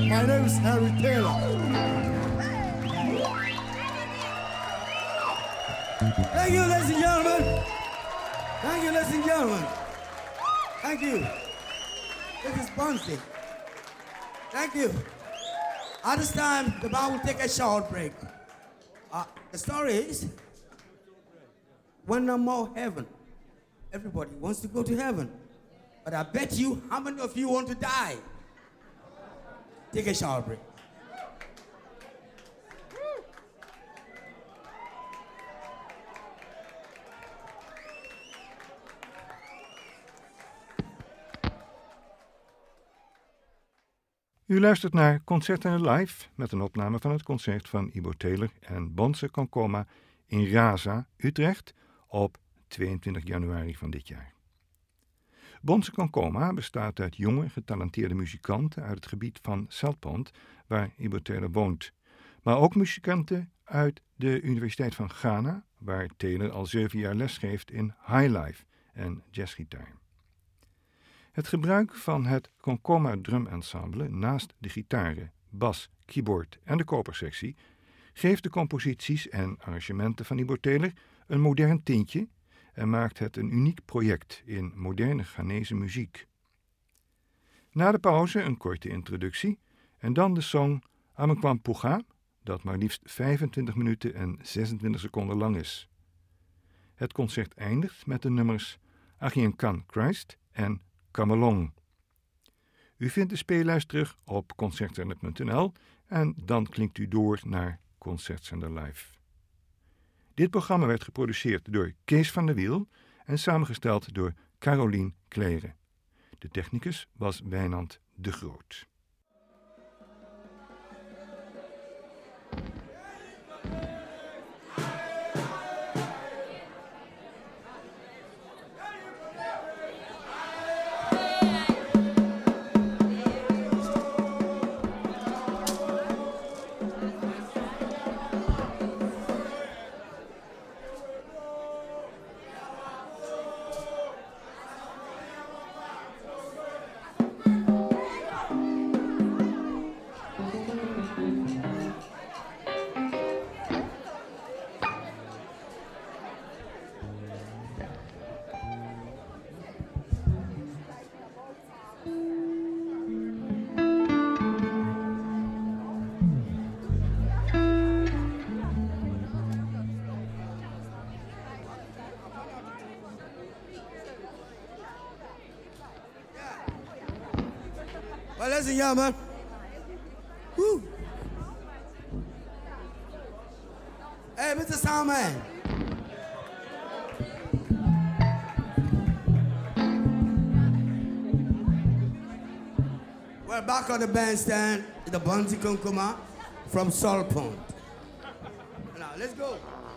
My name is Harry Taylor. Thank you, ladies and gentlemen. Thank you, ladies and gentlemen. Thank you. This is Bunty. Thank you. At this time, the band will take a short break. The story is, when no more heaven. Everybody wants to go to heaven. But I bet you, how many of you want to die? Take a short break. U luistert naar Concerten Live met een opname van het concert van Ibo Taylor en Bonse Kankoma in Raza, Utrecht op 22 januari van dit jaar. Bonse Kankoma bestaat uit jonge, getalenteerde muzikanten uit het gebied van Saltpond, waar Ibo Taylor woont, maar ook muzikanten uit de Universiteit van Ghana, waar Taylor al 7 jaar lesgeeft in highlife en jazzgitaar. Het gebruik van het Kankoma Drum Ensemble naast de gitaren, bas, keyboard en de kopersectie geeft de composities en arrangementen van Ibo Taylor een modern tintje en maakt het een uniek project in moderne Ghanese muziek. Na de pauze een korte introductie en dan de song Amekwam Puga, dat maar liefst 25 minuten en 26 seconden lang is. Het concert eindigt met de nummers Agien Kan Christ en Come Along. U vindt de speellijst terug op concertzender.nl en dan klinkt u door naar Concertzender Live. Dit programma werd geproduceerd door Kees van der Wiel en samengesteld door Carolien Kleren. De technicus was Wijnand de Groot. Well, listen, yeah, man. Woo. Hey, Mr. Soundman. Well, back on the bandstand, the Bunty Kankoma from Saltpond. Now, let's go.